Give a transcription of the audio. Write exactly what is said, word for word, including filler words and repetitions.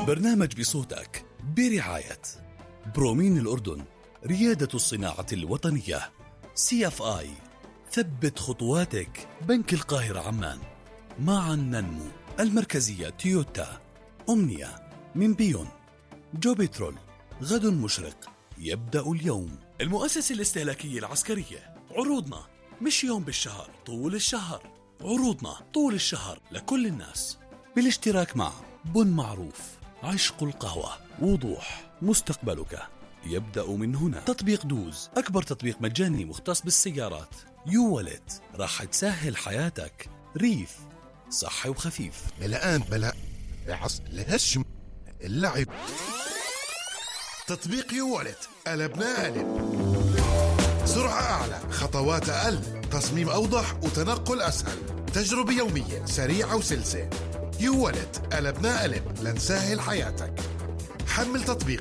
برنامج بصوتك برعاية برومين الأردن، ريادة الصناعة الوطنية. سي اف آي، ثبت خطواتك. بنك القاهرة عمان. معا ننمو. المركزية تويوتا. أمنية من بيون. جو بترول، غد مشرق يبدأ اليوم. المؤسسة الاستهلاكية العسكرية، عروضنا مش يوم بالشهر، طول الشهر. عروضنا طول الشهر لكل الناس، بالاشتراك مع بن معروف، عشق القهوة، وضوح، مستقبلك يبدأ من هنا. تطبيق دوز، أكبر تطبيق مجاني مختص بالسيارات. يو والت، راح تسهل حياتك. ريف، صحي وخفيف. الآن بلا عصر لهشم اللعب. تطبيق يو والت، قلبنا قلب. سرعة أعلى، خطوات أقل، تصميم أوضح وتنقل أسهل، تجربة يومية سريعة وسلسة. يو والت، قلبنا قلب لنسهل حياتك. حمل تطبيق